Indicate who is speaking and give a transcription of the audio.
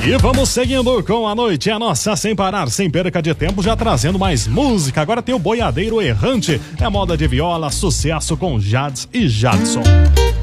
Speaker 1: E vamos seguindo com a noite, a nossa sem parar, sem perca de tempo, já trazendo mais música. Agora tem o Boiadeiro Errante, é moda de viola, sucesso com Jades e Jadson.